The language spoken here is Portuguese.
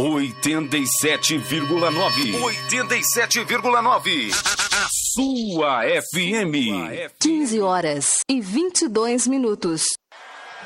87,9. 87,9. A sua FM. 15 horas e 22 minutos.